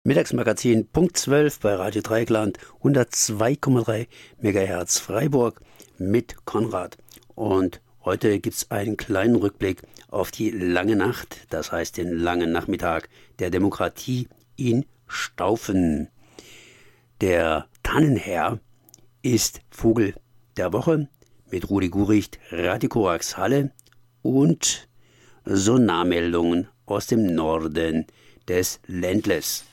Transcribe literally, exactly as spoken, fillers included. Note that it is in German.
Mittagsmagazin Punkt zwölf bei Radio Dreieckland, hundertzwei Komma drei Megahertz Freiburg mit Konrad. Und heute gibt es einen kleinen Rückblick auf die lange Nacht, das heißt den langen Nachmittag der Demokratie in Staufen. Der Tannenherr ist Vogel der Woche mit Rudi Guricht, Ratikorax Halle und Sonarmeldungen aus dem Norden des Ländles.